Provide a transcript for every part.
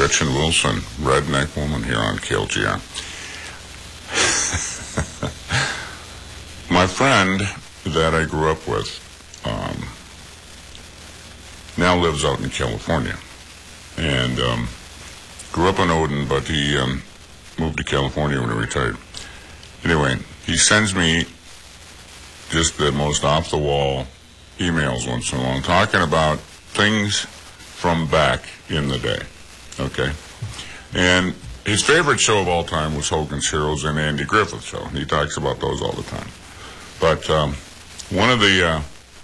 Gretchen Wilson, Redneck Woman, here on KLGR. My friend that I grew up with now lives out in California, and grew up in Odin, but he moved to California when he retired. Anyway, he sends me just the most off-the-wall emails once in a while, talking about things from back in the day, okay? And his favorite show of all time was Hogan's Heroes and Andy Griffith Show. He talks about those all the time. But one of the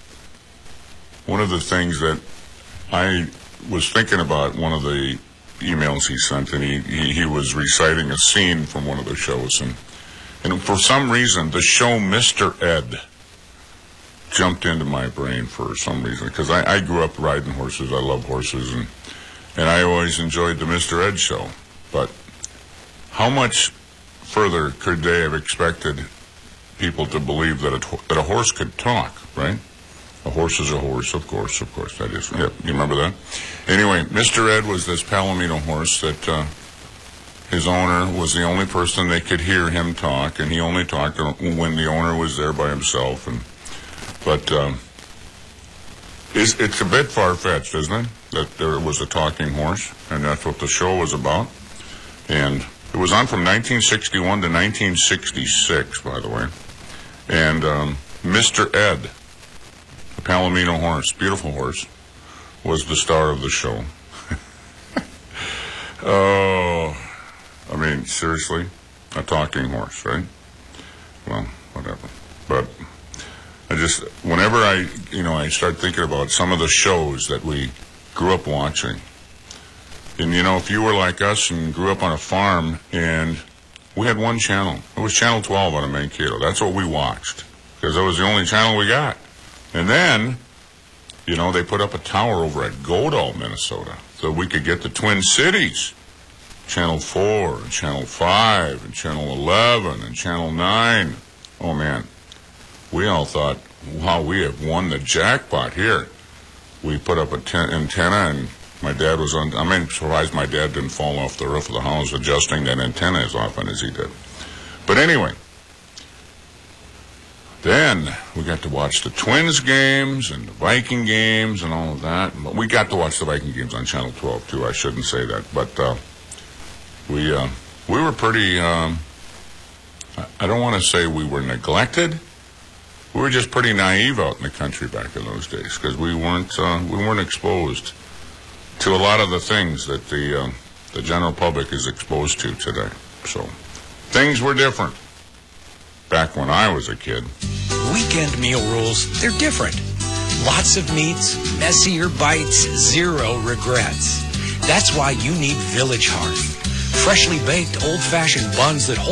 things that I was thinking about, one of the emails he sent, and he was reciting a scene from one of the shows, and for some reason, the show Mr. Ed jumped into my brain for some reason, because I grew up riding horses. I love horses, and I always enjoyed the Mr. Ed show. But how much further could they have expected people to believe that a horse could talk, right? A horse is a horse, of course, that is. Yeah, you remember that? Anyway, Mr. Ed was this Palomino horse that his owner was the only person that could hear him talk, and he only talked when the owner was there by himself. But it's a bit far-fetched, isn't it, that there was a talking horse, and that's what the show was about. And it was on from 1961 to 1966, by the way. And Mr. Ed, the Palomino horse, beautiful horse, was the star of the show. Oh, I mean, seriously, a talking horse, right? Well, whatever. But whenever I start thinking about some of the shows that we grew up watching, and if you were like us and grew up on a farm, and we had one channel, it was Channel 12 out of Mankato. That's what we watched, because it was the only channel we got. And then, they put up a tower over at Godall, Minnesota, so we could get the Twin Cities. Channel 4, and Channel 5, and Channel 11, and Channel 9. Oh, man. We all thought, wow, we have won the jackpot here. We put up an antenna, and my dad was on. I'm surprised my dad didn't fall off the roof of the house adjusting that antenna as often as he did. But anyway, then we got to watch the Twins games and the Viking games and all of that. But we got to watch the Viking games on Channel 12, too. I shouldn't say that. But we were pretty, I don't want to say we were neglected. We were just pretty naive out in the country back in those days, because we weren't exposed to a lot of the things that the general public is exposed to today. So things were different back when I was a kid. Weekend meal rules, they're different. Lots of meats, messier bites, zero regrets. That's why you need Village Hearth. Freshly baked, old-fashioned buns that hold